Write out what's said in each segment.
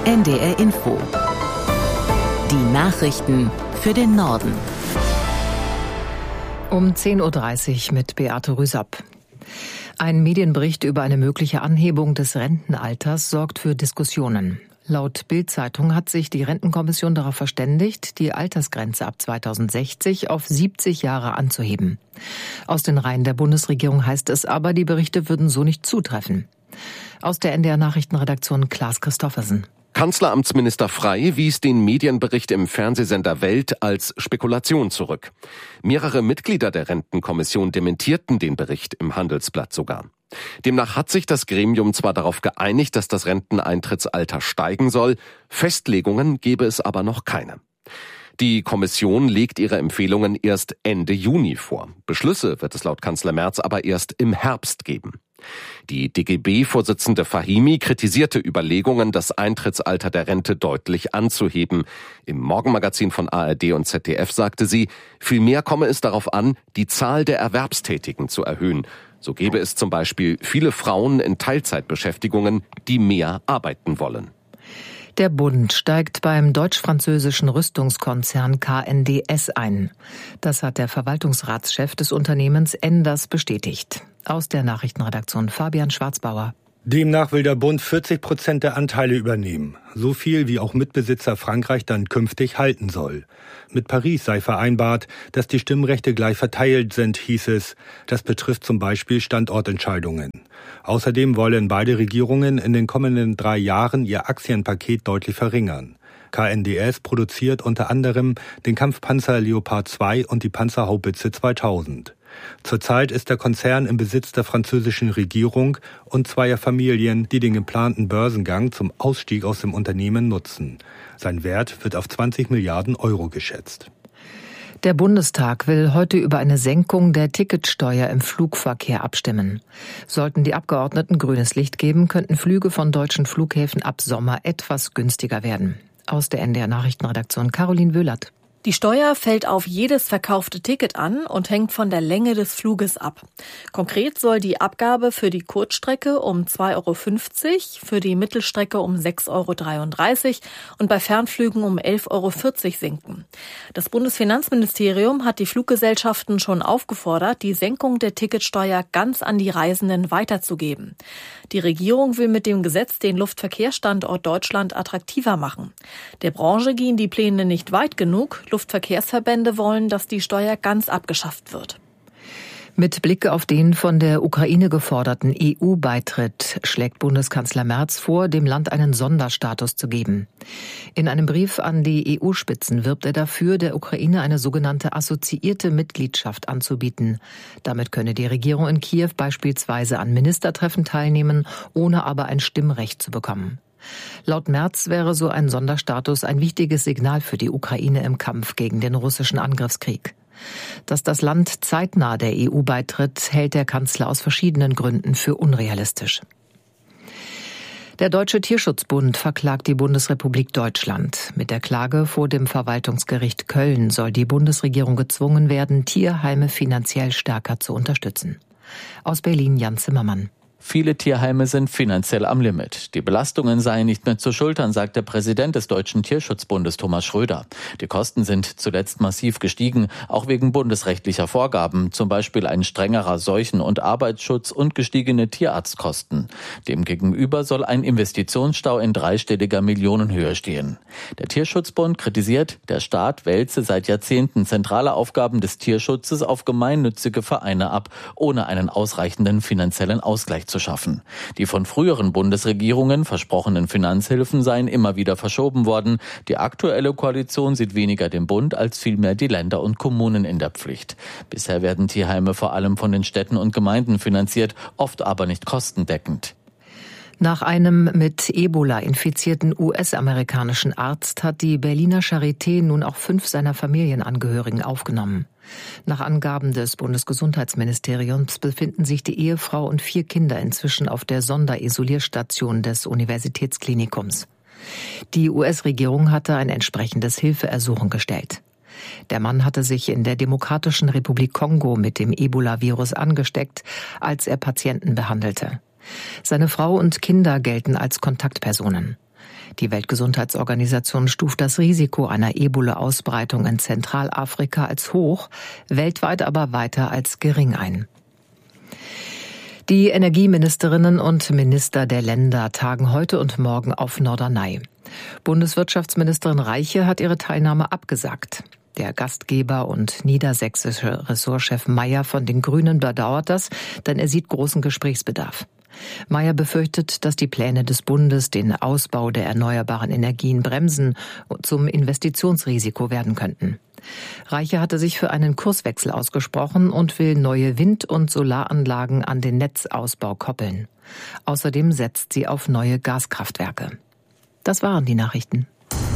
NDR Info. Die Nachrichten für den Norden. Um 10.30 Uhr mit Beate Rüsapp. Ein Medienbericht über eine mögliche Anhebung des Rentenalters sorgt für Diskussionen. Laut Bild-Zeitung hat sich die Rentenkommission darauf verständigt, die Altersgrenze ab 2060 auf 70 Jahre anzuheben. Aus den Reihen der Bundesregierung heißt es aber, die Berichte würden so nicht zutreffen. Aus der NDR-Nachrichtenredaktion Klaas Christoffersen. Kanzleramtsminister Frey wies den Medienbericht im Fernsehsender Welt als Spekulation zurück. Mehrere Mitglieder der Rentenkommission dementierten den Bericht im Handelsblatt sogar. Demnach hat sich das Gremium zwar darauf geeinigt, dass das Renteneintrittsalter steigen soll, Festlegungen gebe es aber noch keine. Die Kommission legt ihre Empfehlungen erst Ende Juni vor. Beschlüsse wird es laut Kanzler Merz aber erst im Herbst geben. Die DGB-Vorsitzende Fahimi kritisierte Überlegungen, das Eintrittsalter der Rente deutlich anzuheben. Im Morgenmagazin von ARD und ZDF sagte sie, vielmehr komme es darauf an, die Zahl der Erwerbstätigen zu erhöhen. So gäbe es zum Beispiel viele Frauen in Teilzeitbeschäftigungen, die mehr arbeiten wollen. Der Bund steigt beim deutsch-französischen Rüstungskonzern KNDS ein. Das hat der Verwaltungsratschef des Unternehmens Enders bestätigt. Aus der Nachrichtenredaktion Fabian Schwarzbauer. Demnach will der Bund 40% der Anteile übernehmen. So viel, wie auch Mitbesitzer Frankreich dann künftig halten soll. Mit Paris sei vereinbart, dass die Stimmrechte gleich verteilt sind, hieß es. Das betrifft zum Beispiel Standortentscheidungen. Außerdem wollen beide Regierungen in den kommenden 3 Jahren ihr Aktienpaket deutlich verringern. KNDS produziert unter anderem den Kampfpanzer Leopard 2 und die Panzerhaubitze 2000. Zurzeit ist der Konzern im Besitz der französischen Regierung und zweier Familien, die den geplanten Börsengang zum Ausstieg aus dem Unternehmen nutzen. Sein Wert wird auf 20 Milliarden Euro geschätzt. Der Bundestag will heute über eine Senkung der Ticketsteuer im Flugverkehr abstimmen. Sollten die Abgeordneten grünes Licht geben, könnten Flüge von deutschen Flughäfen ab Sommer etwas günstiger werden. Aus der NDR-Nachrichtenredaktion Caroline Wöhlert. Die Steuer fällt auf jedes verkaufte Ticket an und hängt von der Länge des Fluges ab. Konkret soll die Abgabe für die Kurzstrecke um 2,50 €, für die Mittelstrecke um 6,33 € und bei Fernflügen um 11,40 € sinken. Das Bundesfinanzministerium hat die Fluggesellschaften schon aufgefordert, die Senkung der Ticketsteuer ganz an die Reisenden weiterzugeben. Die Regierung will mit dem Gesetz den Luftverkehrsstandort Deutschland attraktiver machen. Der Branche gehen die Pläne nicht weit genug. Luftverkehrsverbände wollen, dass die Steuer ganz abgeschafft wird. Mit Blick auf den von der Ukraine geforderten EU-Beitritt schlägt Bundeskanzler Merz vor, dem Land einen Sonderstatus zu geben. In einem Brief an die EU-Spitzen wirbt er dafür, der Ukraine eine sogenannte assoziierte Mitgliedschaft anzubieten. Damit könne die Regierung in Kiew beispielsweise an Ministertreffen teilnehmen, ohne aber ein Stimmrecht zu bekommen. Laut Merz wäre so ein Sonderstatus ein wichtiges Signal für die Ukraine im Kampf gegen den russischen Angriffskrieg. Dass das Land zeitnah der EU beitritt, hält der Kanzler aus verschiedenen Gründen für unrealistisch. Der Deutsche Tierschutzbund verklagt die Bundesrepublik Deutschland. Mit der Klage vor dem Verwaltungsgericht Köln soll die Bundesregierung gezwungen werden, Tierheime finanziell stärker zu unterstützen. Aus Berlin Jan Zimmermann. Viele Tierheime sind finanziell am Limit. Die Belastungen seien nicht mehr zu schultern, sagt der Präsident des Deutschen Tierschutzbundes Thomas Schröder. Die Kosten sind zuletzt massiv gestiegen, auch wegen bundesrechtlicher Vorgaben, zum Beispiel ein strengerer Seuchen- und Arbeitsschutz und gestiegene Tierarztkosten. Demgegenüber soll ein Investitionsstau in dreistelliger Millionenhöhe stehen. Der Tierschutzbund kritisiert, der Staat wälze seit Jahrzehnten zentrale Aufgaben des Tierschutzes auf gemeinnützige Vereine ab, ohne einen ausreichenden finanziellen Ausgleich zu schaffen. Die von früheren Bundesregierungen versprochenen Finanzhilfen seien immer wieder verschoben worden. Die aktuelle Koalition sieht weniger den Bund als vielmehr die Länder und Kommunen in der Pflicht. Bisher werden Tierheime vor allem von den Städten und Gemeinden finanziert, oft aber nicht kostendeckend. Nach einem mit Ebola infizierten US-amerikanischen Arzt hat die Berliner Charité nun auch 5 seiner Familienangehörigen aufgenommen. Nach Angaben des Bundesgesundheitsministeriums befinden sich die Ehefrau und 4 Kinder inzwischen auf der Sonderisolierstation des Universitätsklinikums. Die US-Regierung hatte ein entsprechendes Hilfeersuchen gestellt. Der Mann hatte sich in der Demokratischen Republik Kongo mit dem Ebola-Virus angesteckt, als er Patienten behandelte. Seine Frau und Kinder gelten als Kontaktpersonen. Die Weltgesundheitsorganisation stuft das Risiko einer Ebola-Ausbreitung in Zentralafrika als hoch, weltweit aber weiter als gering ein. Die Energieministerinnen und Minister der Länder tagen heute und morgen auf Norderney. Bundeswirtschaftsministerin Reiche hat ihre Teilnahme abgesagt. Der Gastgeber und niedersächsische Ressortchef Mayer von den Grünen bedauert das, denn er sieht großen Gesprächsbedarf. Mayer befürchtet, dass die Pläne des Bundes den Ausbau der erneuerbaren Energien bremsen und zum Investitionsrisiko werden könnten. Reiche hatte sich für einen Kurswechsel ausgesprochen und will neue Wind- und Solaranlagen an den Netzausbau koppeln. Außerdem setzt sie auf neue Gaskraftwerke. Das waren die Nachrichten.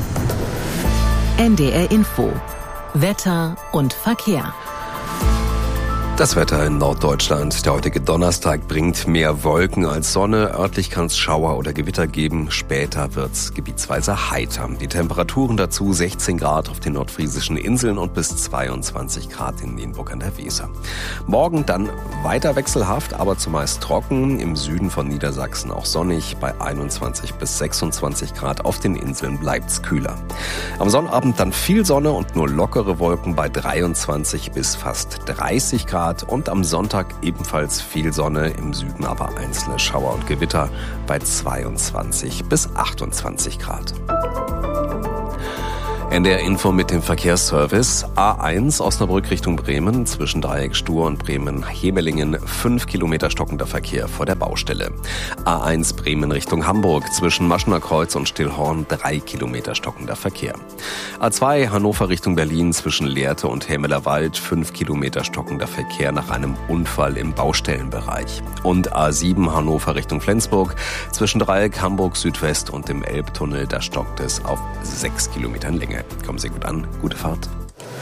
NDR Info. Wetter und Verkehr. Das Wetter in Norddeutschland. Der heutige Donnerstag bringt mehr Wolken als Sonne. Örtlich kann es Schauer oder Gewitter geben. Später wird's gebietsweise heiter. Die Temperaturen dazu 16 Grad auf den nordfriesischen Inseln und bis 22 Grad in Nienburg an der Weser. Morgen dann weiter wechselhaft, aber zumeist trocken. Im Süden von Niedersachsen auch sonnig. Bei 21 bis 26 Grad auf den Inseln bleibt's kühler. Am Sonnabend dann viel Sonne und nur lockere Wolken bei 23 bis fast 30 Grad. Und am Sonntag ebenfalls viel Sonne, im Süden aber einzelne Schauer und Gewitter bei 22 bis 28 Grad. NDR Info mit dem Verkehrsservice. A1 Osnabrück Richtung Bremen zwischen Dreieck Stur und Bremen-Hemelingen 5 Kilometer stockender Verkehr vor der Baustelle. A1 Bremen Richtung Hamburg zwischen Maschener Kreuz und Stillhorn 3 Kilometer stockender Verkehr. A2 Hannover Richtung Berlin zwischen Lehrte und Hämelerwald 5 Kilometer stockender Verkehr nach einem Unfall im Baustellenbereich. Und A7 Hannover Richtung Flensburg zwischen Dreieck Hamburg Südwest und dem Elbtunnel, da stockt es auf 6 Kilometern Länge. Kommen Sie gut an. Gute Fahrt.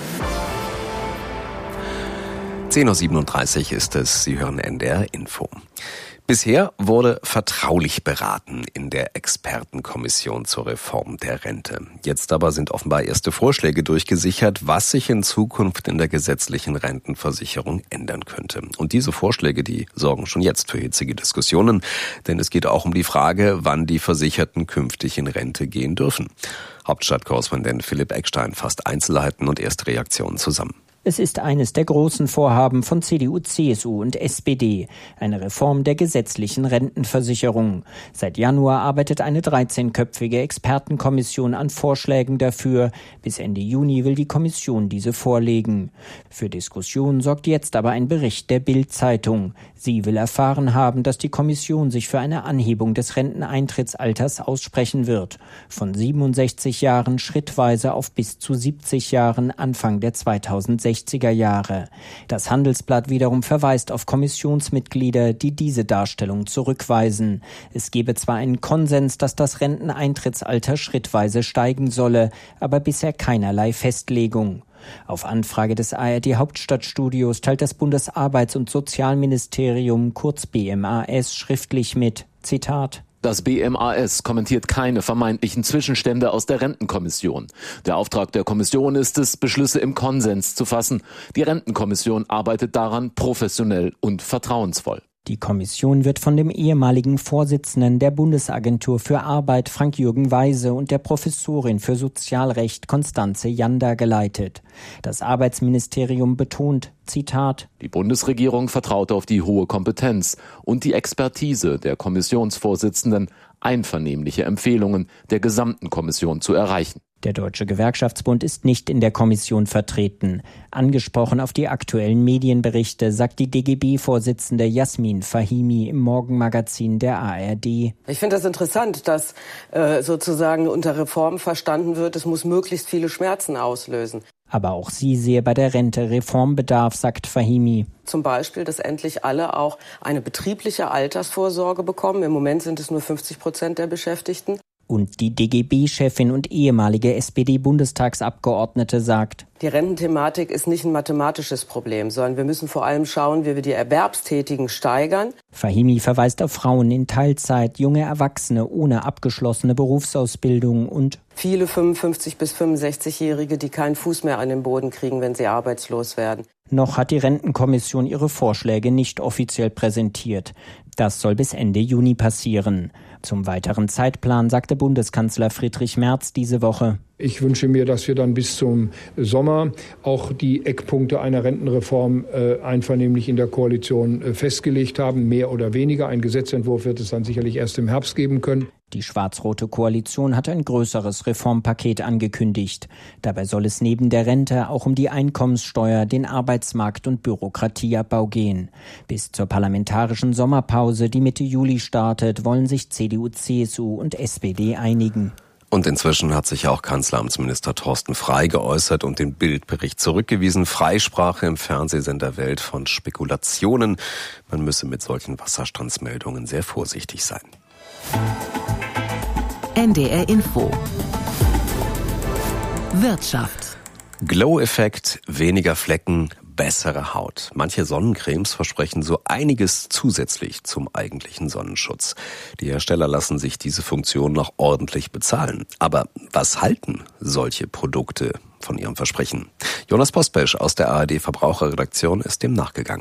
10.37 Uhr ist es. Sie hören NDR Info. Bisher wurde vertraulich beraten in der Expertenkommission zur Reform der Rente. Jetzt aber sind offenbar erste Vorschläge durchgesichert, was sich in Zukunft in der gesetzlichen Rentenversicherung ändern könnte. Und diese Vorschläge, die sorgen schon jetzt für hitzige Diskussionen, denn es geht auch um die Frage, wann die Versicherten künftig in Rente gehen dürfen. Hauptstadtkorrespondent Philipp Eckstein fasst Einzelheiten und erste Reaktionen zusammen. Es ist eines der großen Vorhaben von CDU, CSU und SPD, eine Reform der gesetzlichen Rentenversicherung. Seit Januar arbeitet eine 13-köpfige Expertenkommission an Vorschlägen dafür. Bis Ende Juni will die Kommission diese vorlegen. Für Diskussion sorgt jetzt aber ein Bericht der Bild-Zeitung. Sie will erfahren haben, dass die Kommission sich für eine Anhebung des Renteneintrittsalters aussprechen wird. Von 67 Jahren schrittweise auf bis zu 70 Jahren Anfang der 2060er Jahre. Das Handelsblatt wiederum verweist auf Kommissionsmitglieder, die diese Darstellung zurückweisen. Es gebe zwar einen Konsens, dass das Renteneintrittsalter schrittweise steigen solle, aber bisher keinerlei Festlegung. Auf Anfrage des ARD-Hauptstadtstudios teilt das Bundesarbeits- und Sozialministerium, kurz BMAS, schriftlich mit, Zitat: Das BMAS kommentiert keine vermeintlichen Zwischenstände aus der Rentenkommission. Der Auftrag der Kommission ist es, Beschlüsse im Konsens zu fassen. Die Rentenkommission arbeitet daran professionell und vertrauensvoll. Die Kommission wird von dem ehemaligen Vorsitzenden der Bundesagentur für Arbeit Frank-Jürgen Weise und der Professorin für Sozialrecht Constanze Janda geleitet. Das Arbeitsministerium betont, Zitat: Die Bundesregierung vertraut auf die hohe Kompetenz und die Expertise der Kommissionsvorsitzenden, einvernehmliche Empfehlungen der gesamten Kommission zu erreichen. Der Deutsche Gewerkschaftsbund ist nicht in der Kommission vertreten. Angesprochen auf die aktuellen Medienberichte sagt die DGB-Vorsitzende Jasmin Fahimi im Morgenmagazin der ARD. Ich finde das interessant, dass sozusagen unter Reform verstanden wird, es muss möglichst viele Schmerzen auslösen. Aber auch sie sehe bei der Rente Reformbedarf, sagt Fahimi. Zum Beispiel, dass endlich alle auch eine betriebliche Altersvorsorge bekommen. Im Moment sind es nur 50% der Beschäftigten. Und die DGB-Chefin und ehemalige SPD-Bundestagsabgeordnete sagt: Die Rententhematik ist nicht ein mathematisches Problem, sondern wir müssen vor allem schauen, wie wir die Erwerbstätigen steigern. Fahimi verweist auf Frauen in Teilzeit, junge Erwachsene ohne abgeschlossene Berufsausbildung und viele 55- bis 65-Jährige, die keinen Fuß mehr an den Boden kriegen, wenn sie arbeitslos werden. Noch hat die Rentenkommission ihre Vorschläge nicht offiziell präsentiert. Das soll bis Ende Juni passieren. Zum weiteren Zeitplan sagte Bundeskanzler Friedrich Merz diese Woche: Ich wünsche mir, dass wir dann bis zum Sommer auch die Eckpunkte einer Rentenreform einvernehmlich in der Koalition festgelegt haben, mehr oder weniger. Ein Gesetzentwurf wird es dann sicherlich erst im Herbst geben können. Die schwarz-rote Koalition hat ein größeres Reformpaket angekündigt. Dabei soll es neben der Rente auch um die Einkommenssteuer, den Arbeitsmarkt und Bürokratieabbau gehen. Bis zur parlamentarischen Sommerpause, die Mitte Juli startet, wollen sich CDU, CSU und SPD einigen. Und inzwischen hat sich auch Kanzleramtsminister Thorsten Frey geäußert und den Bild-Bericht zurückgewiesen. Freisprache im Fernsehsender Welt von Spekulationen. Man müsse mit solchen Wasserstandsmeldungen sehr vorsichtig sein. NDR Info. Wirtschaft. Glow-Effekt, weniger Flecken, bessere Haut. Manche Sonnencremes versprechen so einiges zusätzlich zum eigentlichen Sonnenschutz. Die Hersteller lassen sich diese Funktion noch ordentlich bezahlen. Aber was halten solche Produkte von ihrem Versprechen? Jonas Postpesch aus der ARD Verbraucherredaktion ist dem nachgegangen.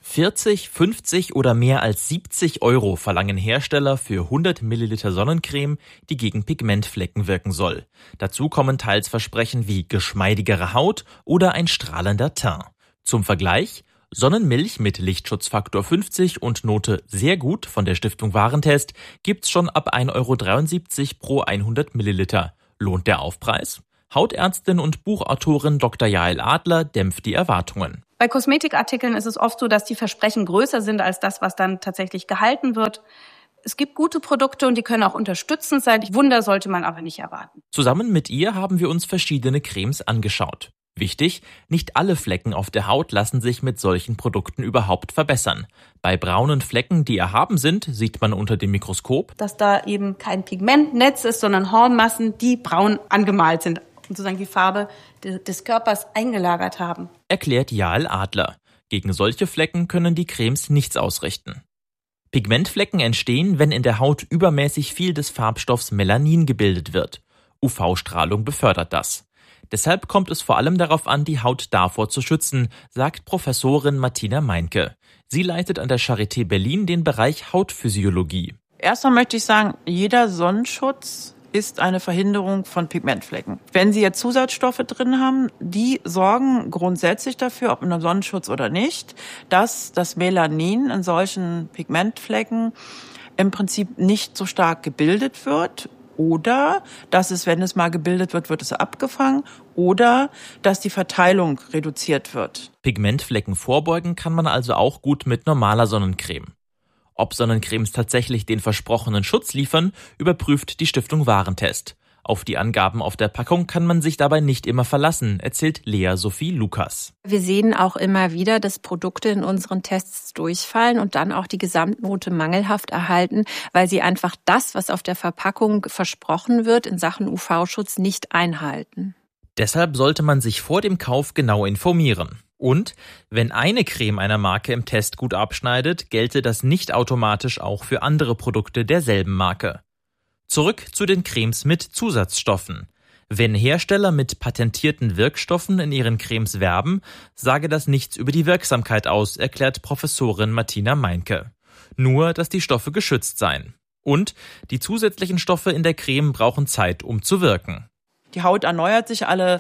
40, 50 oder mehr als 70 € verlangen Hersteller für 100 Milliliter Sonnencreme, die gegen Pigmentflecken wirken soll. Dazu kommen teils Versprechen wie geschmeidigere Haut oder ein strahlender Teint. Zum Vergleich: Sonnenmilch mit Lichtschutzfaktor 50 und Note sehr gut von der Stiftung Warentest gibt's schon ab 1,73 € pro 100 Milliliter. Lohnt der Aufpreis? Hautärztin und Buchautorin Dr. Jael Adler dämpft die Erwartungen. Bei Kosmetikartikeln ist es oft so, dass die Versprechen größer sind als das, was dann tatsächlich gehalten wird. Es gibt gute Produkte und die können auch unterstützend sein. Wunder sollte man aber nicht erwarten. Zusammen mit ihr haben wir uns verschiedene Cremes angeschaut. Wichtig: Nicht alle Flecken auf der Haut lassen sich mit solchen Produkten überhaupt verbessern. Bei braunen Flecken, die erhaben sind, sieht man unter dem Mikroskop, dass da eben kein Pigmentnetz ist, sondern Hornmassen, die braun angemalt sind und sozusagen die Farbe des Körpers eingelagert haben. Erklärt Jael Adler. Gegen solche Flecken können die Cremes nichts ausrichten. Pigmentflecken entstehen, wenn in der Haut übermäßig viel des Farbstoffs Melanin gebildet wird. UV-Strahlung befördert das. Deshalb kommt es vor allem darauf an, die Haut davor zu schützen, sagt Professorin Martina Meinke. Sie leitet an der Charité Berlin den Bereich Hautphysiologie. Erstmal möchte ich sagen, jeder Sonnenschutz ist eine Verhinderung von Pigmentflecken. Wenn Sie jetzt Zusatzstoffe drin haben, die sorgen grundsätzlich dafür, ob in einem Sonnenschutz oder nicht, dass das Melanin in solchen Pigmentflecken im Prinzip nicht so stark gebildet wird. Oder dass es, wenn es mal gebildet wird, wird es abgefangen. Oder dass die Verteilung reduziert wird. Pigmentflecken vorbeugen kann man also auch gut mit normaler Sonnencreme. Ob Sonnencremes tatsächlich den versprochenen Schutz liefern, überprüft die Stiftung Warentest. Auf die Angaben auf der Packung kann man sich dabei nicht immer verlassen, erzählt Lea Sophie Lukas. Wir sehen auch immer wieder, dass Produkte in unseren Tests durchfallen und dann auch die Gesamtnote mangelhaft erhalten, weil sie einfach das, was auf der Verpackung versprochen wird, in Sachen UV-Schutz nicht einhalten. Deshalb sollte man sich vor dem Kauf genau informieren. Und wenn eine Creme einer Marke im Test gut abschneidet, gelte das nicht automatisch auch für andere Produkte derselben Marke. Zurück zu den Cremes mit Zusatzstoffen. Wenn Hersteller mit patentierten Wirkstoffen in ihren Cremes werben, sage das nichts über die Wirksamkeit aus, erklärt Professorin Martina Meinke. Nur, dass die Stoffe geschützt seien. Und die zusätzlichen Stoffe in der Creme brauchen Zeit, um zu wirken. Die Haut erneuert sich alle,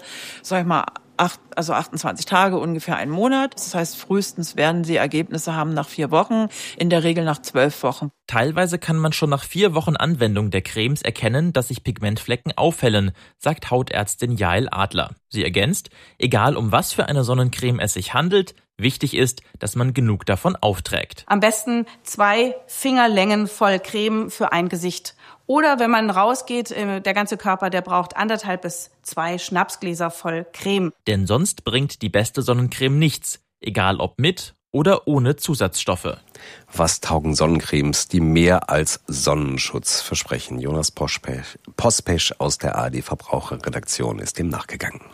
28 Tage, ungefähr einen Monat. Das heißt, frühestens werden Sie Ergebnisse haben nach 4 Wochen, in der Regel nach 12 Wochen. Teilweise kann man schon nach 4 Wochen Anwendung der Cremes erkennen, dass sich Pigmentflecken aufhellen, sagt Hautärztin Jael Adler. Sie ergänzt: Egal um was für eine Sonnencreme es sich handelt, wichtig ist, dass man genug davon aufträgt. Am besten 2 Fingerlängen voll Creme für ein Gesicht. Oder wenn man rausgeht, der ganze Körper, der braucht 1,5 bis 2 Schnapsgläser voll Creme. Denn sonst bringt die beste Sonnencreme nichts, egal ob mit oder ohne Zusatzstoffe. Was taugen Sonnencremes, die mehr als Sonnenschutz versprechen? Jonas Postpesch aus der ARD Verbraucherredaktion ist dem nachgegangen.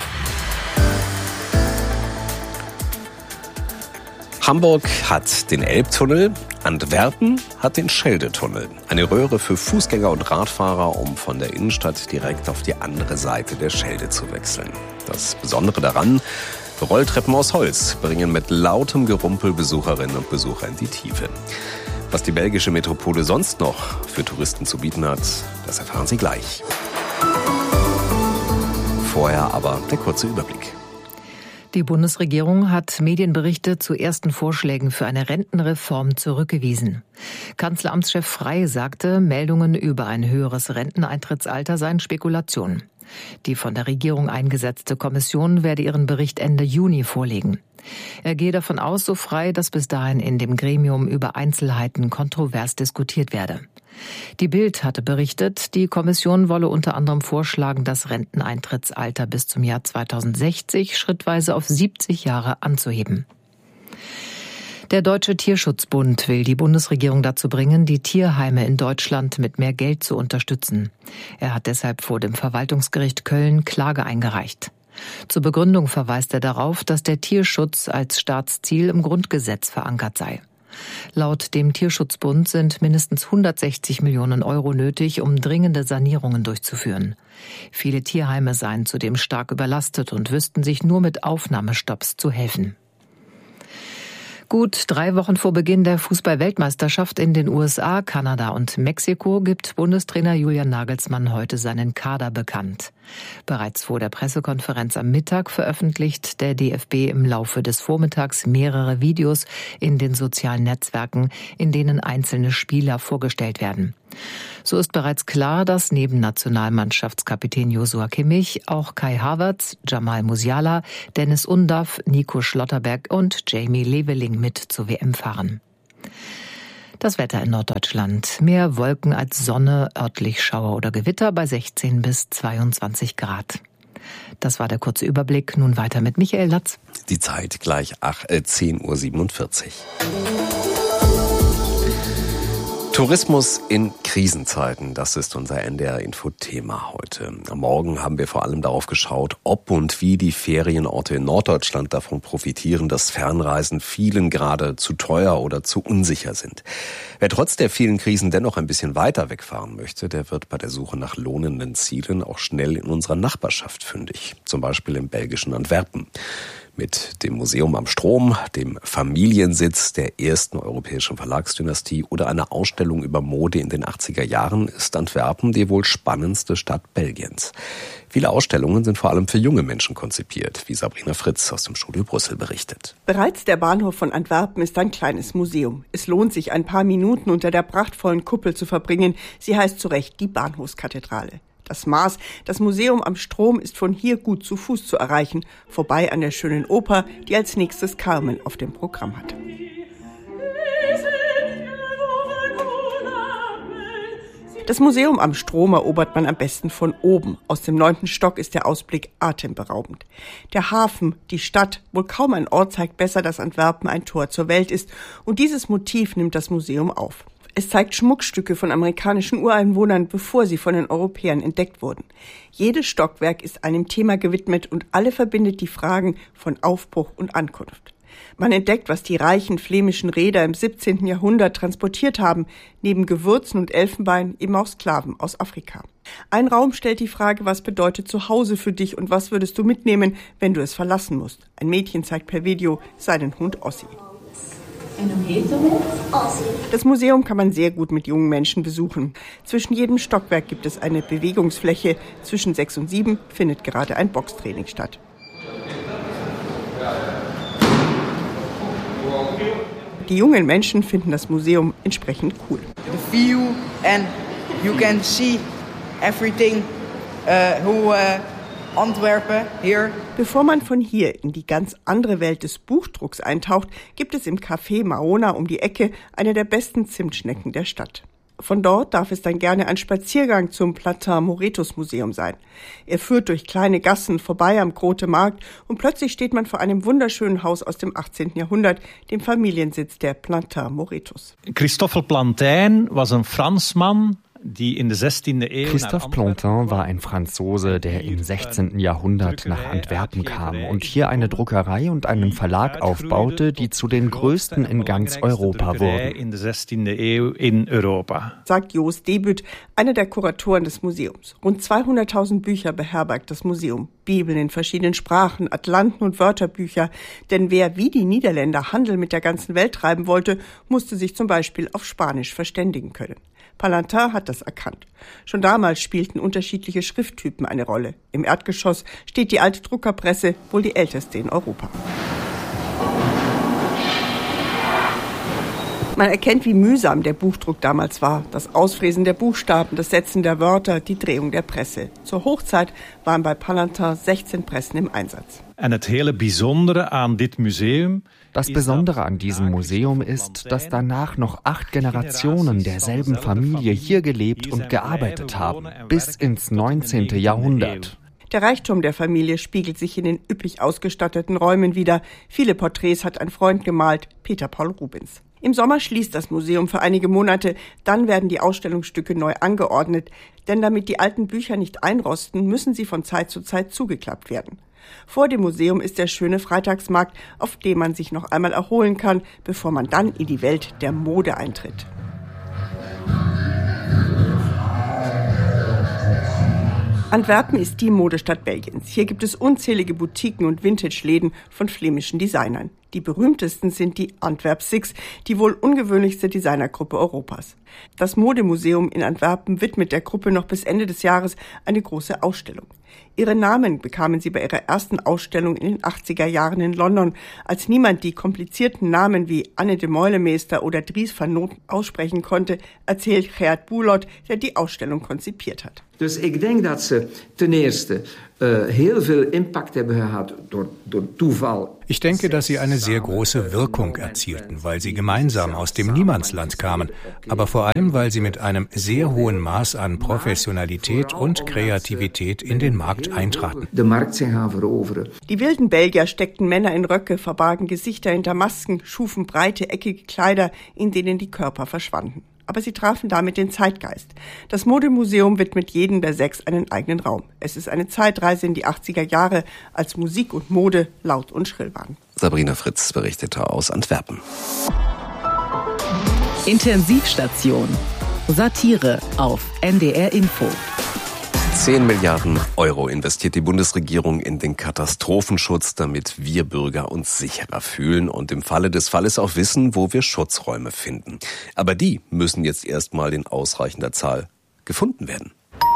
Hamburg hat den Elbtunnel, Antwerpen hat den Scheldetunnel. Eine Röhre für Fußgänger und Radfahrer, um von der Innenstadt direkt auf die andere Seite der Schelde zu wechseln. Das Besondere daran: Rolltreppen aus Holz bringen mit lautem Gerumpel Besucherinnen und Besucher in die Tiefe. Was die belgische Metropole sonst noch für Touristen zu bieten hat, das erfahren Sie gleich. Vorher aber der kurze Überblick. Die Bundesregierung hat Medienberichte zu ersten Vorschlägen für eine Rentenreform zurückgewiesen. Kanzleramtschef Frey sagte, Meldungen über ein höheres Renteneintrittsalter seien Spekulation. Die von der Regierung eingesetzte Kommission werde ihren Bericht Ende Juni vorlegen. Er gehe davon aus, so Frey, dass bis dahin in dem Gremium über Einzelheiten kontrovers diskutiert werde. Die Bild hatte berichtet, die Kommission wolle unter anderem vorschlagen, das Renteneintrittsalter bis zum Jahr 2060 schrittweise auf 70 Jahre anzuheben. Der Deutsche Tierschutzbund will die Bundesregierung dazu bringen, die Tierheime in Deutschland mit mehr Geld zu unterstützen. Er hat deshalb vor dem Verwaltungsgericht Köln Klage eingereicht. Zur Begründung verweist er darauf, dass der Tierschutz als Staatsziel im Grundgesetz verankert sei. Laut dem Tierschutzbund sind mindestens 160 Millionen Euro nötig, um dringende Sanierungen durchzuführen. Viele Tierheime seien zudem stark überlastet und wüssten sich nur mit Aufnahmestopps zu helfen. Gut 3 Wochen vor Beginn der Fußball-Weltmeisterschaft in den USA, Kanada und Mexiko gibt Bundestrainer Julian Nagelsmann heute seinen Kader bekannt. Bereits vor der Pressekonferenz am Mittag veröffentlicht der DFB im Laufe des Vormittags mehrere Videos in den sozialen Netzwerken, in denen einzelne Spieler vorgestellt werden. So ist bereits klar, dass neben Nationalmannschaftskapitän Joshua Kimmich auch Kai Havertz, Jamal Musiala, Dennis Undaff, Nico Schlotterberg und Jamie Leveling mit zur WM fahren. Das Wetter in Norddeutschland. Mehr Wolken als Sonne, örtlich Schauer oder Gewitter bei 16 bis 22 Grad. Das war der kurze Überblick. Nun weiter mit Michael Latz. Die Zeit gleich 10:47 Uhr. Tourismus in Krisenzeiten, das ist unser NDR-Info-Thema heute. Am Morgen haben wir vor allem darauf geschaut, ob und wie die Ferienorte in Norddeutschland davon profitieren, dass Fernreisen vielen gerade zu teuer oder zu unsicher sind. Wer trotz der vielen Krisen dennoch ein bisschen weiter wegfahren möchte, der wird bei der Suche nach lohnenden Zielen auch schnell in unserer Nachbarschaft fündig. Zum Beispiel im belgischen Antwerpen. Mit dem Museum am Strom, dem Familiensitz der ersten europäischen Verlagsdynastie oder einer Ausstellung über Mode in den 80er Jahren ist Antwerpen die wohl spannendste Stadt Belgiens. Viele Ausstellungen sind vor allem für junge Menschen konzipiert, wie Sabrina Fritz aus dem Studio Brüssel berichtet. Bereits der Bahnhof von Antwerpen ist ein kleines Museum. Es lohnt sich, ein paar Minuten unter der prachtvollen Kuppel zu verbringen. Sie heißt zu Recht die Bahnhofskathedrale. Das Maas, das Museum am Strom, ist von hier gut zu Fuß zu erreichen, vorbei an der schönen Oper, die als nächstes Carmen auf dem Programm hat. Das Museum am Strom erobert man am besten von oben. Aus dem 9. Stock ist der Ausblick atemberaubend. Der Hafen, die Stadt, wohl kaum ein Ort zeigt besser, dass Antwerpen ein Tor zur Welt ist. Und dieses Motiv nimmt das Museum auf. Es zeigt Schmuckstücke von amerikanischen Ureinwohnern, bevor sie von den Europäern entdeckt wurden. Jedes Stockwerk ist einem Thema gewidmet und alle verbindet die Fragen von Aufbruch und Ankunft. Man entdeckt, was die reichen flämischen Reeder im 17. Jahrhundert transportiert haben, neben Gewürzen und Elfenbein eben auch Sklaven aus Afrika. Ein Raum stellt die Frage, was bedeutet Zuhause für dich und was würdest du mitnehmen, wenn du es verlassen musst. Ein Mädchen zeigt per Video seinen Hund Ossi. Das Museum kann man sehr gut mit jungen Menschen besuchen. Zwischen jedem Stockwerk gibt es eine Bewegungsfläche. Zwischen 6 und 7 findet gerade ein Boxtraining statt. Die jungen Menschen finden das Museum entsprechend cool. The view and you can see everything Antwerpen hier. Bevor man von hier in die ganz andere Welt des Buchdrucks eintaucht, gibt es im Café Maona um die Ecke eine der besten Zimtschnecken der Stadt. Von dort darf es dann gerne ein Spaziergang zum Plantin-Moretus-Museum sein. Er führt durch kleine Gassen vorbei am Grote Markt und plötzlich steht man vor einem wunderschönen Haus aus dem 18. Jahrhundert, dem Familiensitz der Plantin-Moretus. Christoffel Plantin was een Fransman Christophe Plantin war ein Franzose, der im 16. Jahrhundert nach Antwerpen kam und hier eine Druckerei und einen Verlag aufbaute, die zu den größten in ganz Europa wurden. Sagt Joost Debüt, einer der Kuratoren des Museums. Rund 200.000 Bücher beherbergt das Museum. Bibeln in verschiedenen Sprachen, Atlanten und Wörterbücher. Denn wer wie die Niederländer Handel mit der ganzen Welt treiben wollte, musste sich zum Beispiel auf Spanisch verständigen können. Plantin hat das erkannt. Schon damals spielten unterschiedliche Schrifttypen eine Rolle. Im Erdgeschoss steht die alte Druckerpresse, wohl die älteste in Europa. Man erkennt, wie mühsam der Buchdruck damals war. Das Ausfräsen der Buchstaben, das Setzen der Wörter, die Drehung der Presse. Zur Hochzeit waren bei Plantin 16 Pressen im Einsatz. Das Besondere an diesem Museum ist, dass danach noch 8 Generationen derselben Familie hier gelebt und gearbeitet haben, bis ins 19. Jahrhundert. Der Reichtum der Familie spiegelt sich in den üppig ausgestatteten Räumen wider. Viele Porträts hat ein Freund gemalt, Peter Paul Rubens. Im Sommer schließt das Museum für einige Monate, dann werden die Ausstellungsstücke neu angeordnet, denn damit die alten Bücher nicht einrosten, müssen sie von Zeit zu Zeit zugeklappt werden. Vor dem Museum ist der schöne Freitagsmarkt, auf dem man sich noch einmal erholen kann, bevor man dann in die Welt der Mode eintritt. Antwerpen ist die Modestadt Belgiens. Hier gibt es unzählige Boutiquen und Vintage-Läden von flämischen Designern. Die berühmtesten sind die Antwerp Six, die wohl ungewöhnlichste Designergruppe Europas. Das Modemuseum in Antwerpen widmet der Gruppe noch bis Ende des Jahres eine große Ausstellung. Ihre Namen bekamen sie bei ihrer ersten Ausstellung in den 80er Jahren in London, als niemand die komplizierten Namen wie Anne de Meulemeester oder Dries van Noten aussprechen konnte, erzählt Geert Boulot, der die Ausstellung konzipiert hat. Dus ik denk dat ze ten eerste heel veel impact hebben gehad door toeval. Ich denke, dass sie eine sehr große Wirkung erzielten, weil sie gemeinsam aus dem Niemandsland kamen, aber vor allem, weil sie mit einem sehr hohen Maß an Professionalität und Kreativität in den Markt eintraten. Die wilden Belgier steckten Männer in Röcke, verbargen Gesichter hinter Masken, schufen breite, eckige Kleider, in denen die Körper verschwanden. Aber sie trafen damit den Zeitgeist. Das Modemuseum widmet jedem der 6 einen eigenen Raum. Es ist eine Zeitreise in die 80er Jahre, als Musik und Mode laut und schrill waren. Sabrina Fritz berichtete aus Antwerpen. Intensivstation. Satire auf NDR Info. 10 Milliarden Euro investiert die Bundesregierung in den Katastrophenschutz, damit wir Bürger uns sicherer fühlen und im Falle des Falles auch wissen, wo wir Schutzräume finden. Aber die müssen jetzt erstmal in ausreichender Zahl gefunden werden.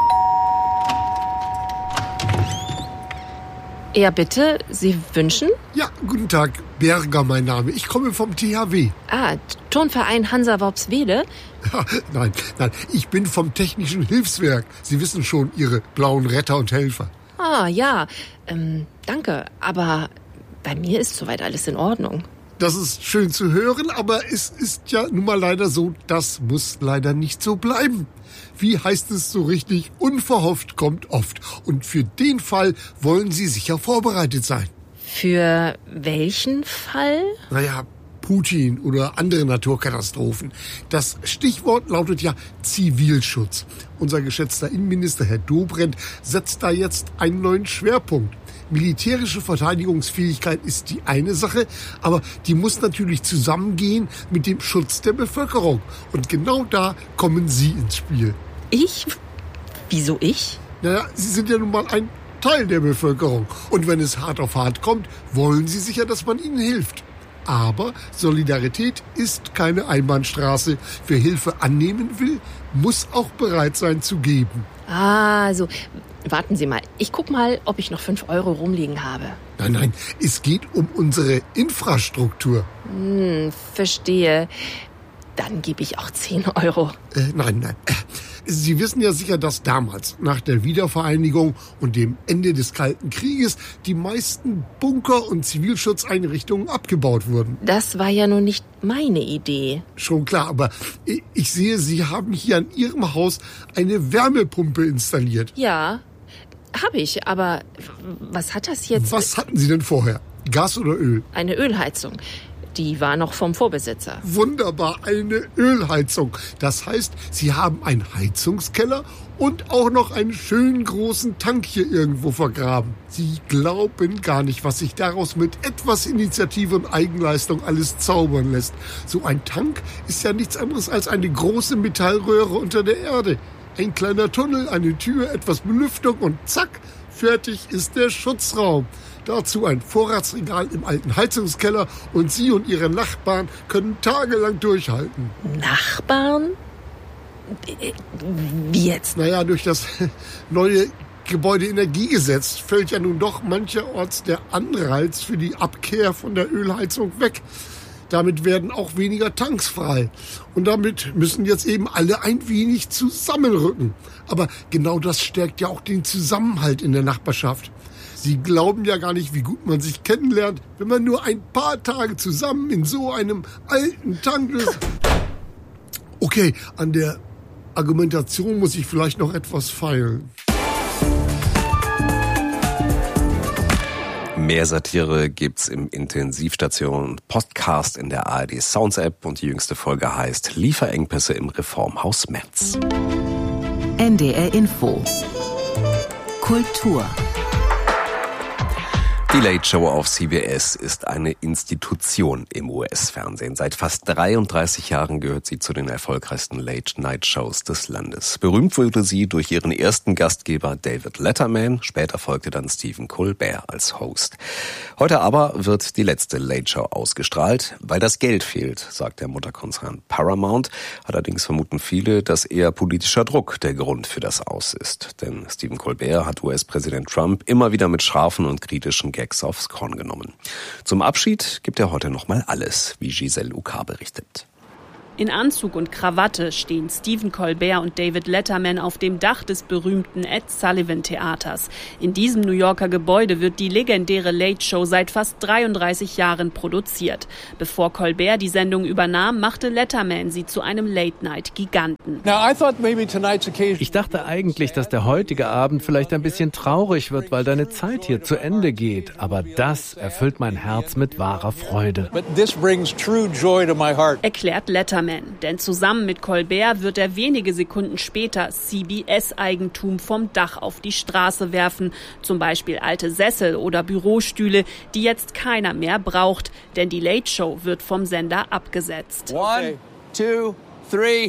Ja, bitte. Sie wünschen? Ja, guten Tag. Berger mein Name. Ich komme vom THW. Ah, Turnverein Hansa Worpswede? Nein. Ich bin vom Technischen Hilfswerk. Sie wissen schon, Ihre blauen Retter und Helfer. Ah, ja. Danke. Aber bei mir ist soweit alles in Ordnung. Das ist schön zu hören, aber es ist ja nun mal leider so, das muss leider nicht so bleiben. Wie heißt es so richtig? Unverhofft kommt oft. Und für den Fall wollen Sie sicher vorbereitet sein. Für welchen Fall? Naja, Putin oder andere Naturkatastrophen. Das Stichwort lautet ja Zivilschutz. Unser geschätzter Innenminister Herr Dobrindt setzt da jetzt einen neuen Schwerpunkt. Militärische Verteidigungsfähigkeit ist die eine Sache, aber die muss natürlich zusammengehen mit dem Schutz der Bevölkerung. Und genau da kommen Sie ins Spiel. Ich? Wieso ich? Naja, Sie sind ja nun mal ein Teil der Bevölkerung. Und wenn es hart auf hart kommt, wollen Sie sicher, dass man ihnen hilft. Aber Solidarität ist keine Einbahnstraße. Wer Hilfe annehmen will, muss auch bereit sein zu geben. Ah, so. Warten Sie mal. Ich guck mal, ob ich noch 5 Euro rumliegen habe. Nein. Es geht um unsere Infrastruktur. Verstehe. Dann gebe ich auch 10 Euro. Nein. Sie wissen ja sicher, dass damals, nach der Wiedervereinigung und dem Ende des Kalten Krieges, die meisten Bunker und Zivilschutzeinrichtungen abgebaut wurden. Das war ja nun nicht meine Idee. Schon klar, aber ich sehe, Sie haben hier an Ihrem Haus eine Wärmepumpe installiert. Ja, habe ich, aber was hat das jetzt? Was hatten Sie denn vorher? Gas oder Öl? Eine Ölheizung. Die war noch vom Vorbesitzer. Wunderbar, eine Ölheizung. Das heißt, Sie haben einen Heizungskeller und auch noch einen schönen großen Tank hier irgendwo vergraben. Sie glauben gar nicht, was sich daraus mit etwas Initiative und Eigenleistung alles zaubern lässt. So ein Tank ist ja nichts anderes als eine große Metallröhre unter der Erde. Ein kleiner Tunnel, eine Tür, etwas Belüftung und zack, fertig ist der Schutzraum. Dazu ein Vorratsregal im alten Heizungskeller und Sie und Ihre Nachbarn können tagelang durchhalten. Nachbarn? Wie jetzt? Naja, durch das neue Gebäudeenergiegesetz fällt ja nun doch mancherorts der Anreiz für die Abkehr von der Ölheizung weg. Damit werden auch weniger Tanks frei. Und damit müssen jetzt eben alle ein wenig zusammenrücken. Aber genau das stärkt ja auch den Zusammenhalt in der Nachbarschaft. Sie glauben ja gar nicht, wie gut man sich kennenlernt, wenn man nur ein paar Tage zusammen in so einem alten Tank ist. Okay, an der Argumentation muss ich vielleicht noch etwas feilen. Mehr Satire gibt's im Intensivstation Podcast in der ARD Sounds App und die jüngste Folge heißt Lieferengpässe im Reformhaus Metz. NDR Info. Kultur. Die Late Show auf CBS ist eine Institution im US-Fernsehen. Seit fast 33 Jahren gehört sie zu den erfolgreichsten Late-Night-Shows des Landes. Berühmt wurde sie durch ihren ersten Gastgeber David Letterman. Später folgte dann Stephen Colbert als Host. Heute aber wird die letzte Late Show ausgestrahlt, weil das Geld fehlt, sagt der Mutterkonzern Paramount. Allerdings vermuten viele, dass eher politischer Druck der Grund für das Aus ist. Denn Stephen Colbert hat US-Präsident Trump immer wieder mit scharfen und kritischen Gags aufs Korn genommen. Zum Abschied gibt er heute nochmal alles, wie Giselle Ucar berichtet. In Anzug und Krawatte stehen Stephen Colbert und David Letterman auf dem Dach des berühmten Ed Sullivan Theaters. In diesem New Yorker Gebäude wird die legendäre Late Show seit fast 33 Jahren produziert. Bevor Colbert die Sendung übernahm, machte Letterman sie zu einem Late-Night-Giganten. Ich dachte eigentlich, dass der heutige Abend vielleicht ein bisschen traurig wird, weil deine Zeit hier zu Ende geht. Aber das erfüllt mein Herz mit wahrer Freude. Erklärt Letterman. Denn zusammen mit Colbert wird er wenige Sekunden später CBS-Eigentum vom Dach auf die Straße werfen. Zum Beispiel alte Sessel oder Bürostühle, die jetzt keiner mehr braucht. Denn die Late Show wird vom Sender abgesetzt. 1, 2, 3.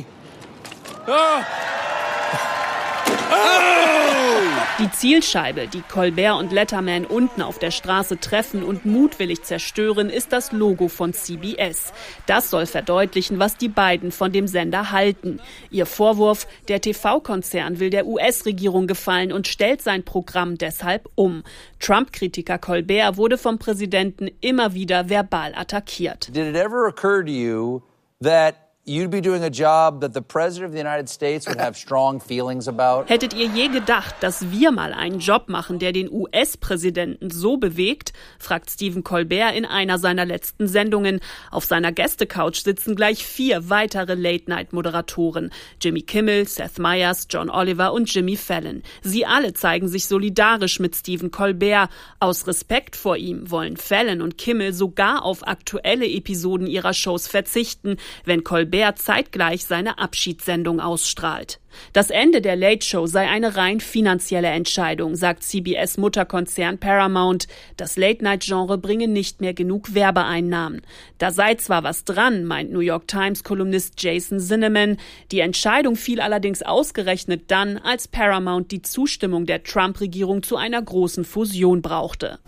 Die Zielscheibe, die Colbert und Letterman unten auf der Straße treffen und mutwillig zerstören, ist das Logo von CBS. Das soll verdeutlichen, was die beiden von dem Sender halten. Ihr Vorwurf, der TV-Konzern will der US-Regierung gefallen und stellt sein Programm deshalb um. Trump-Kritiker Colbert wurde vom Präsidenten immer wieder verbal attackiert. Did it ever occur to you that you'd be doing a job that the President of the United States would have strong feelings about? Hättet ihr je gedacht, dass wir mal einen Job machen, der den US-Präsidenten so bewegt? Fragt Stephen Colbert in einer seiner letzten Sendungen. Auf seiner Gästecouch sitzen gleich 4 weitere Late-Night-Moderatoren. Jimmy Kimmel, Seth Meyers, John Oliver und Jimmy Fallon. Sie alle zeigen sich solidarisch mit Stephen Colbert. Aus Respekt vor ihm wollen Fallon und Kimmel sogar auf aktuelle Episoden ihrer Shows verzichten, wenn Colbert zeitgleich seine Abschiedssendung ausstrahlt. Das Ende der Late Show sei eine rein finanzielle Entscheidung, sagt CBS-Mutterkonzern Paramount. Das Late-Night-Genre bringe nicht mehr genug Werbeeinnahmen. Da sei zwar was dran, meint New York Times-Kolumnist Jason Zinnemann. Die Entscheidung fiel allerdings ausgerechnet dann, als Paramount die Zustimmung der Trump-Regierung zu einer großen Fusion brauchte.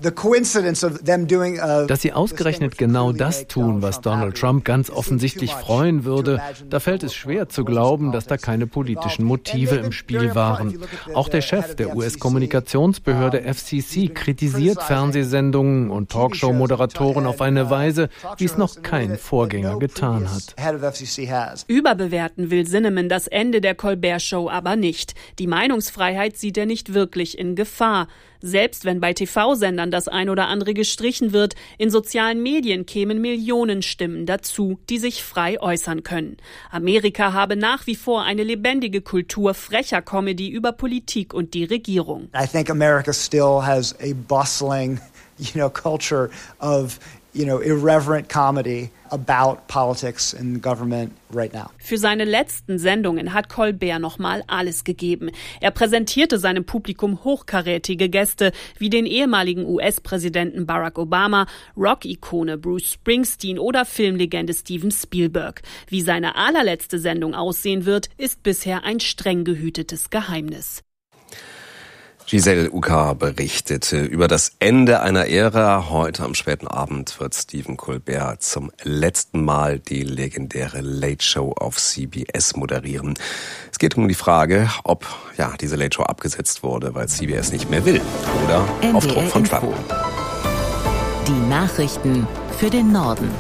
Dass sie ausgerechnet genau das tun, was Donald Trump ganz offensichtlich freuen würde, da fällt es schwer zu glauben, dass da keine politischen Motive im Spiel waren. Auch der Chef der US-Kommunikationsbehörde FCC kritisiert Fernsehsendungen und Talkshow-Moderatoren auf eine Weise, wie es noch kein Vorgänger getan hat. Überbewerten will Zinnemann das Ende der Colbert-Show aber nicht. Die Meinungsfreiheit sieht er nicht wirklich in Gefahr. Selbst wenn bei TV-Sendern das ein oder andere gestrichen wird, in sozialen Medien kämen Millionen Stimmen dazu, die sich frei äußern können. Amerika habe nach wie vor eine lebendige Kultur frecher Comedy über Politik und die Regierung. I think America still has a bustling culture of irreverent comedy about politics and government right now. Für seine letzten Sendungen hat Colbert nochmal alles gegeben. Er präsentierte seinem Publikum hochkarätige Gäste wie den ehemaligen US-Präsidenten Barack Obama, Rock-Ikone Bruce Springsteen oder Filmlegende Steven Spielberg. Wie seine allerletzte Sendung aussehen wird, ist bisher ein streng gehütetes Geheimnis. Giselle Uka berichtete über das Ende einer Ära. Heute am späten Abend wird Stephen Colbert zum letzten Mal die legendäre Late Show auf CBS moderieren. Es geht um die Frage, ob diese Late Show abgesetzt wurde, weil CBS nicht mehr will oder auf Druck von Trump. Die Nachrichten für den Norden.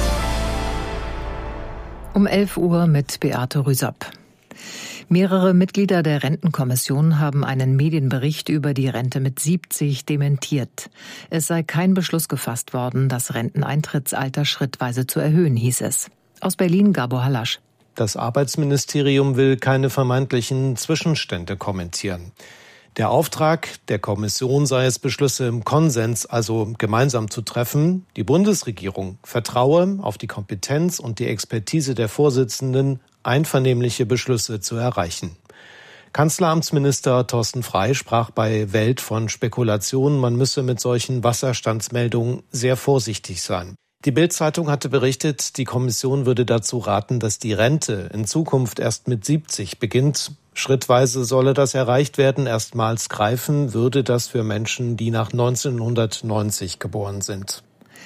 Um 11 Uhr mit Beate Rüsop. Mehrere Mitglieder der Rentenkommission haben einen Medienbericht über die Rente mit 70 dementiert. Es sei kein Beschluss gefasst worden, das Renteneintrittsalter schrittweise zu erhöhen, hieß es. Aus Berlin Gabor Halasch. Das Arbeitsministerium will keine vermeintlichen Zwischenstände kommentieren. Der Auftrag der Kommission sei es, Beschlüsse im Konsens, also gemeinsam zu treffen. Die Bundesregierung vertraue auf die Kompetenz und die Expertise der Vorsitzenden, einvernehmliche Beschlüsse zu erreichen. Kanzleramtsminister Thorsten Frey sprach bei Welt von Spekulationen, man müsse mit solchen Wasserstandsmeldungen sehr vorsichtig sein. Die Bild-Zeitung hatte berichtet, die Kommission würde dazu raten, dass die Rente in Zukunft erst mit 70 beginnt. Schrittweise solle das erreicht werden. Erstmals greifen würde das für Menschen, die nach 1990 geboren sind.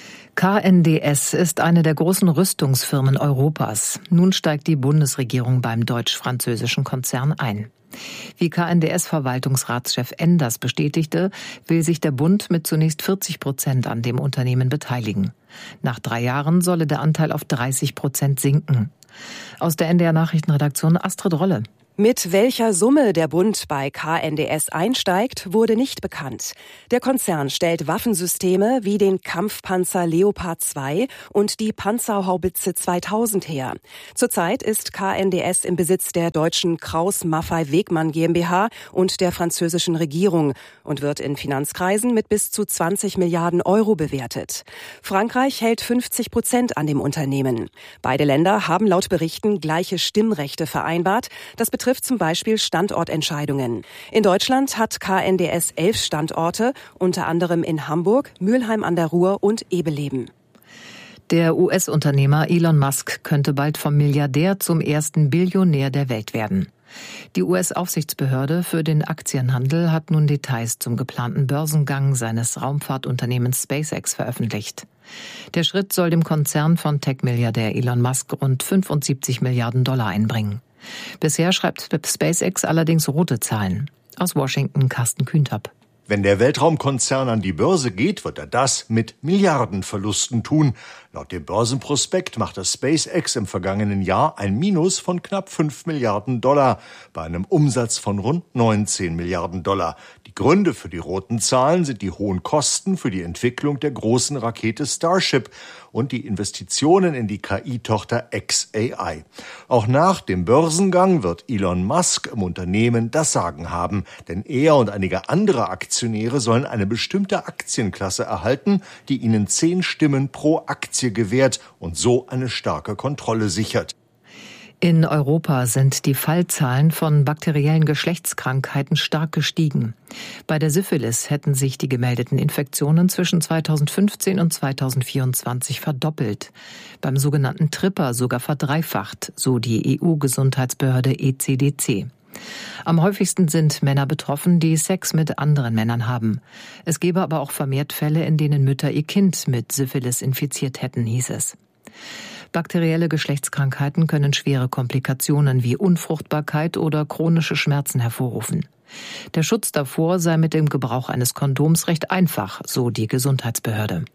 KNDS ist eine der großen Rüstungsfirmen Europas. Nun steigt die Bundesregierung beim deutsch-französischen Konzern ein. Wie KNDS-Verwaltungsratschef Enders bestätigte, will sich der Bund mit zunächst 40% an dem Unternehmen beteiligen. Nach 3 Jahren solle der Anteil auf 30% sinken. Aus der NDR-Nachrichtenredaktion Astrid Rolle. Mit welcher Summe der Bund bei KNDS einsteigt, wurde nicht bekannt. Der Konzern stellt Waffensysteme wie den Kampfpanzer Leopard 2 und die Panzerhaubitze 2000 her. Zurzeit ist KNDS im Besitz der deutschen Krauss-Maffei-Wegmann GmbH und der französischen Regierung und wird in Finanzkreisen mit bis zu 20 Milliarden Euro bewertet. Frankreich hält 50% an dem Unternehmen. Beide Länder haben laut Berichten gleiche Stimmrechte vereinbart. Das betrifft zum Beispiel Standortentscheidungen. In Deutschland hat KNDS 11 Standorte, unter anderem in Hamburg, Mülheim an der Ruhr und Ebeleben. Der US-Unternehmer Elon Musk könnte bald vom Milliardär zum ersten Billionär der Welt werden. Die US-Aufsichtsbehörde für den Aktienhandel hat nun Details zum geplanten Börsengang seines Raumfahrtunternehmens SpaceX veröffentlicht. Der Schritt soll dem Konzern von Tech-Milliardär Elon Musk rund 75 Milliarden Dollar einbringen. Bisher schreibt SpaceX allerdings rote Zahlen. Aus Washington Carsten Kühntapp. Wenn der Weltraumkonzern an die Börse geht, wird er das mit Milliardenverlusten tun. Laut dem Börsenprospekt machte SpaceX im vergangenen Jahr ein Minus von knapp 5 Milliarden Dollar bei einem Umsatz von rund 19 Milliarden Dollar. Die Gründe für die roten Zahlen sind die hohen Kosten für die Entwicklung der großen Rakete Starship und die Investitionen in die KI-Tochter xAI. Auch nach dem Börsengang wird Elon Musk im Unternehmen das Sagen haben, denn er und einige andere Aktionäre sollen eine bestimmte Aktienklasse erhalten, die ihnen 10 Stimmen pro Aktie gewährt und so eine starke Kontrolle sichert. In Europa sind die Fallzahlen von bakteriellen Geschlechtskrankheiten stark gestiegen. Bei der Syphilis hätten sich die gemeldeten Infektionen zwischen 2015 und 2024 verdoppelt. Beim sogenannten Tripper sogar verdreifacht, so die EU-Gesundheitsbehörde ECDC. Am häufigsten sind Männer betroffen, die Sex mit anderen Männern haben. Es gebe aber auch vermehrt Fälle, in denen Mütter ihr Kind mit Syphilis infiziert hätten, hieß es. Bakterielle Geschlechtskrankheiten können schwere Komplikationen wie Unfruchtbarkeit oder chronische Schmerzen hervorrufen. Der Schutz davor sei mit dem Gebrauch eines Kondoms recht einfach, so die Gesundheitsbehörde.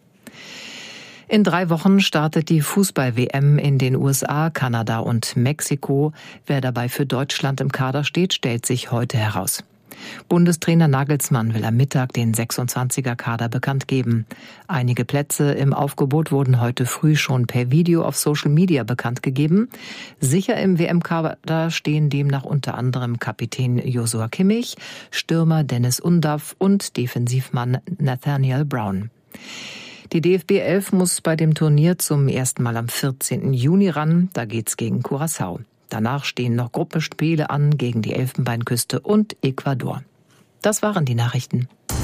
In 3 Wochen startet die Fußball-WM in den USA, Kanada und Mexiko. Wer dabei für Deutschland im Kader steht, stellt sich heute heraus. Bundestrainer Nagelsmann will am Mittag den 26er-Kader bekannt geben. Einige Plätze im Aufgebot wurden heute früh schon per Video auf Social Media bekannt gegeben. Sicher im WM-Kader stehen demnach unter anderem Kapitän Joshua Kimmich, Stürmer Dennis Undaff und Defensivmann Nathaniel Brown. Die DFB 11 muss bei dem Turnier zum ersten Mal am 14. Juni ran. Da geht's gegen Curaçao. Danach stehen noch Gruppenspiele an gegen die Elfenbeinküste und Ecuador. Das waren die Nachrichten.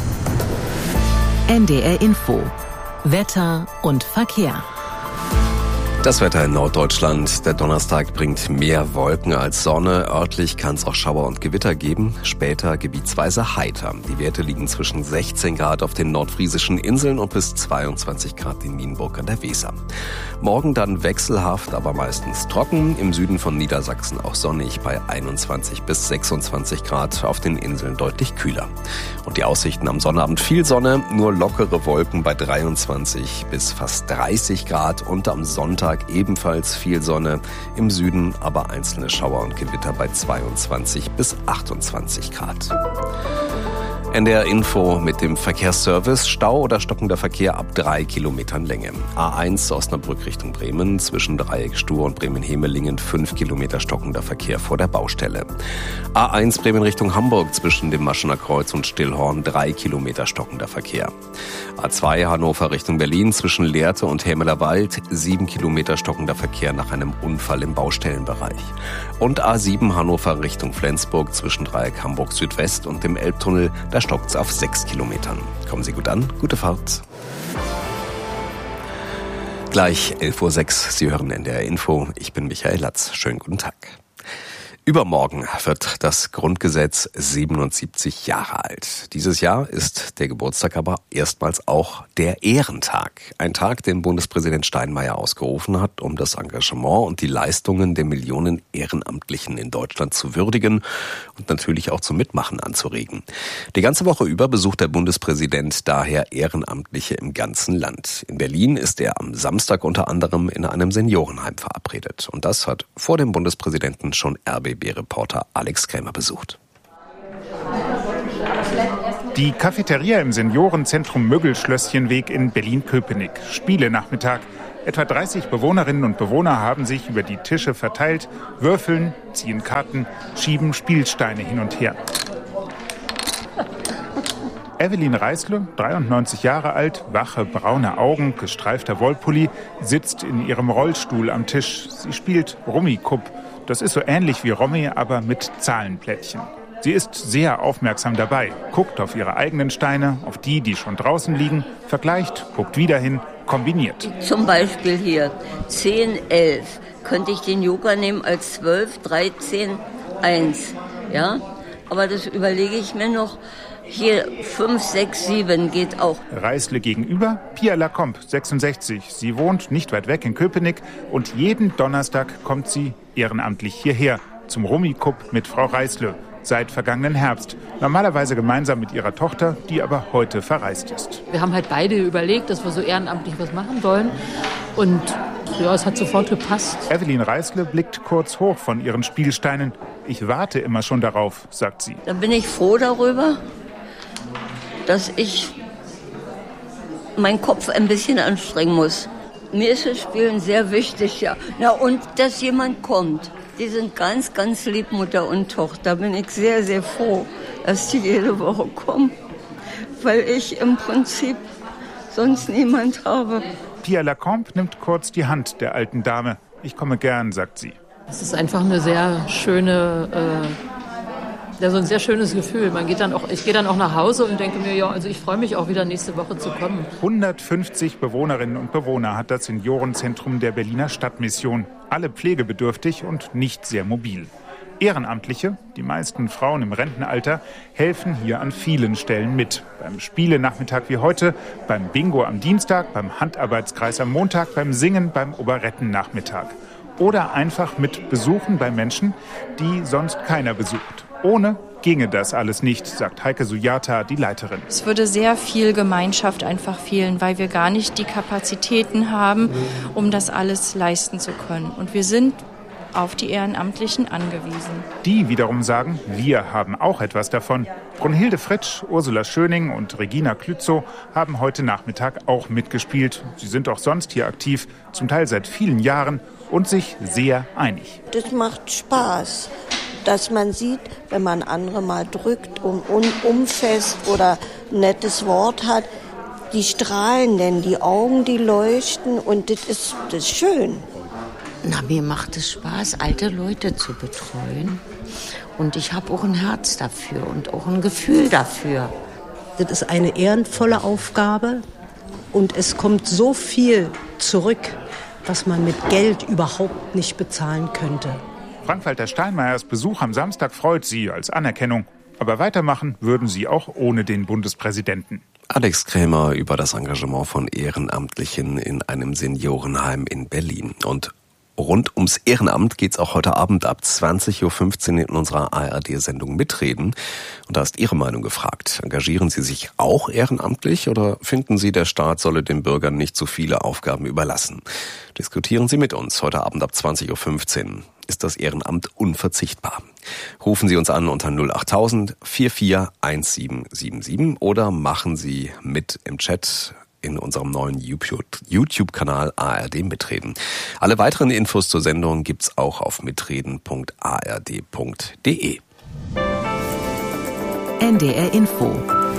NDR Info. Wetter und Verkehr. Das Wetter in Norddeutschland. Der Donnerstag bringt mehr Wolken als Sonne. Örtlich kann es auch Schauer und Gewitter geben. Später gebietsweise heiter. Die Werte liegen zwischen 16 Grad auf den nordfriesischen Inseln und bis 22 Grad in Nienburg an der Weser. Morgen dann wechselhaft, aber meistens trocken. Im Süden von Niedersachsen auch sonnig bei 21 bis 26 Grad. Auf den Inseln deutlich kühler. Und die Aussichten am Sonnabend viel Sonne, nur lockere Wolken bei 23 bis fast 30 Grad. Und am Sonntag ebenfalls viel Sonne, im Süden aber einzelne Schauer und Gewitter bei 22 bis 28 Grad. NDR Info mit dem Verkehrsservice. Stau oder stockender Verkehr ab 3 Kilometern Länge. A1 Osnabrück Richtung Bremen, zwischen Dreieck Stur und Bremen-Hemelingen 5 Kilometer stockender Verkehr vor der Baustelle. A1 Bremen Richtung Hamburg, zwischen dem Maschener Kreuz und Stillhorn 3 Kilometer stockender Verkehr. A2 Hannover Richtung Berlin, zwischen Lehrte und Hämelerwald 7 Kilometer stockender Verkehr nach einem Unfall im Baustellenbereich. Und A7 Hannover Richtung Flensburg, zwischen Dreieck Hamburg Südwest und dem Elbtunnel, da stockt's auf 6 Kilometern. Kommen Sie gut an, gute Fahrt. Gleich 11.06 Uhr, Sie hören NDR Info. Ich bin Michael Latz. Schönen guten Tag. Übermorgen wird das Grundgesetz 77 Jahre alt. Dieses Jahr ist der Geburtstag aber erstmals auch der Ehrentag. Ein Tag, den Bundespräsident Steinmeier ausgerufen hat, um das Engagement und die Leistungen der Millionen Ehrenamtlichen in Deutschland zu würdigen und natürlich auch zum Mitmachen anzuregen. Die ganze Woche über besucht der Bundespräsident daher Ehrenamtliche im ganzen Land. In Berlin ist er am Samstag unter anderem in einem Seniorenheim verabredet. Und das hat vor dem Bundespräsidenten schon RBB-Reporter Alex Krämer besucht. Die Cafeteria im Seniorenzentrum Mögel-Schlösschenweg in Berlin-Köpenick. Spielenachmittag. Etwa 30 Bewohnerinnen und Bewohner haben sich über die Tische verteilt, würfeln, ziehen Karten, schieben Spielsteine hin und her. Evelyn Reisle, 93 Jahre alt, wache braune Augen, gestreifter Wollpulli, sitzt in ihrem Rollstuhl am Tisch. Sie spielt Rummikub. Das ist so ähnlich wie Romy, aber mit Zahlenplättchen. Sie ist sehr aufmerksam dabei, guckt auf ihre eigenen Steine, auf die schon draußen liegen, vergleicht, guckt wieder hin, kombiniert. Zum Beispiel hier 10, 11. Könnte ich den Joker nehmen als 12, 13, 1. Ja, aber das überlege ich mir noch. Hier 5, 6, 7 geht auch. Reisle gegenüber, Pia Lacombe, 66. Sie wohnt nicht weit weg in Köpenick und jeden Donnerstag kommt sie ehrenamtlich hierher zum Rummikub mit Frau Reisle seit vergangenen Herbst. Normalerweise gemeinsam mit ihrer Tochter, die aber heute verreist ist. Wir haben halt beide überlegt, dass wir so ehrenamtlich was machen wollen und ja, es hat sofort gepasst. Evelyn Reisle blickt kurz hoch von ihren Spielsteinen. Ich warte immer schon darauf, sagt sie. Da bin ich froh darüber, dass ich meinen Kopf ein bisschen anstrengen muss. Mir ist das Spielen sehr wichtig, ja. Na, und dass jemand kommt. Die sind ganz, ganz lieb, Mutter und Tochter. Da bin ich sehr, sehr froh, dass die jede Woche kommen. Weil ich im Prinzip sonst niemand habe. Pia Lacombe nimmt kurz die Hand der alten Dame. Ich komme gern, sagt sie. Es ist einfach eine sehr schöne... so ein sehr schönes Gefühl. Ich gehe dann auch nach Hause und denke mir, ja, also ich freue mich auch wieder nächste Woche zu kommen. 150 Bewohnerinnen und Bewohner hat das Seniorenzentrum der Berliner Stadtmission. Alle pflegebedürftig und nicht sehr mobil. Ehrenamtliche, die meisten Frauen im Rentenalter, helfen hier an vielen Stellen mit. Beim Spielenachmittag wie heute, beim Bingo am Dienstag, beim Handarbeitskreis am Montag, beim Singen, beim Operettennachmittag. Oder einfach mit Besuchen bei Menschen, die sonst keiner besucht. Ohne ginge das alles nicht, sagt Heike Sujata, die Leiterin. Es würde sehr viel Gemeinschaft einfach fehlen, weil wir gar nicht die Kapazitäten haben, um das alles leisten zu können. Und wir sind auf die Ehrenamtlichen angewiesen. Die wiederum sagen, wir haben auch etwas davon. Brunhilde Fritsch, Ursula Schöning und Regina Klützow haben heute Nachmittag auch mitgespielt. Sie sind auch sonst hier aktiv, zum Teil seit vielen Jahren und sich sehr einig. Das macht Spaß, dass man sieht, wenn man andere mal drückt und umfasst oder ein nettes Wort hat, Die strahlen denn, die Augen, die leuchten und das ist schön. Na, mir macht es Spaß, alte Leute zu betreuen. Und ich habe auch ein Herz dafür und auch ein Gefühl dafür. Das ist eine ehrenvolle Aufgabe und es kommt so viel zurück, was man mit Geld überhaupt nicht bezahlen könnte. Frank-Walter Steinmeiers Besuch am Samstag freut sie als Anerkennung. Aber weitermachen würden sie auch ohne den Bundespräsidenten. Alex Krämer über das Engagement von Ehrenamtlichen in einem Seniorenheim in Berlin. Und rund ums Ehrenamt geht's auch heute Abend ab 20.15 Uhr in unserer ARD-Sendung Mitreden. Und da ist Ihre Meinung gefragt. Engagieren Sie sich auch ehrenamtlich oder finden Sie, der Staat solle den Bürgern nicht zu viele Aufgaben überlassen? Diskutieren Sie mit uns heute Abend ab 20.15 Uhr. Ist das Ehrenamt unverzichtbar? Rufen Sie uns an unter 08000 44 1777 oder machen Sie mit im Chat in unserem neuen YouTube-Kanal ARD Mitreden. Alle weiteren Infos zur Sendung gibt's auch auf mitreden.ard.de. NDR Info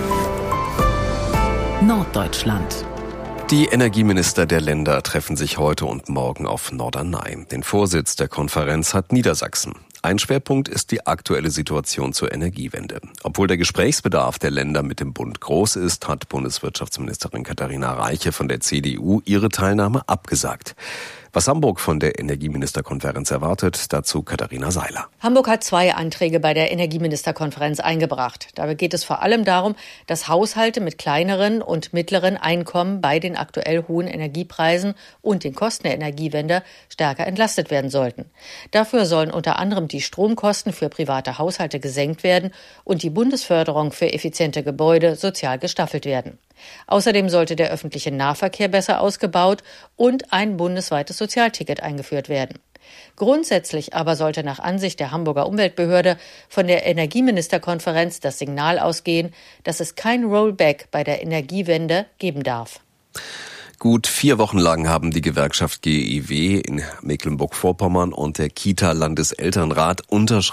Norddeutschland. Die Energieminister der Länder treffen sich heute und morgen auf Norderney. Den Vorsitz der Konferenz hat Niedersachsen. Ein Schwerpunkt ist die aktuelle Situation zur Energiewende. Obwohl der Gesprächsbedarf der Länder mit dem Bund groß ist, hat Bundeswirtschaftsministerin Katharina Reiche von der CDU ihre Teilnahme abgesagt. Was Hamburg von der Energieministerkonferenz erwartet, dazu Katharina Seiler. Hamburg hat 2 Anträge bei der Energieministerkonferenz eingebracht. Dabei geht es vor allem darum, dass Haushalte mit kleineren und mittleren Einkommen bei den aktuell hohen Energiepreisen und den Kosten der Energiewende stärker entlastet werden sollten. Dafür sollen unter anderem die Stromkosten für private Haushalte gesenkt werden und die Bundesförderung für effiziente Gebäude sozial gestaffelt werden. Außerdem sollte der öffentliche Nahverkehr besser ausgebaut und ein bundesweites Sozialticket eingeführt werden. Grundsätzlich aber sollte nach Ansicht der Hamburger Umweltbehörde von der Energieministerkonferenz das Signal ausgehen, dass es kein Rollback bei der Energiewende geben darf. Gut 4 Wochen lang haben die Gewerkschaft GEW in Mecklenburg-Vorpommern und der Kita-Landeselternrat unterschrieben,